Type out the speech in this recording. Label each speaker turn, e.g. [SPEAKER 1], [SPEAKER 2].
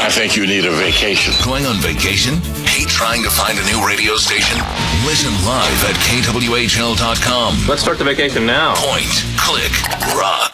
[SPEAKER 1] I think you need a vacation.
[SPEAKER 2] Going on vacation? Hate trying to find a new radio station? Listen live at kwhl.com.
[SPEAKER 3] Let's start the vacation now.
[SPEAKER 2] Point, click, rock.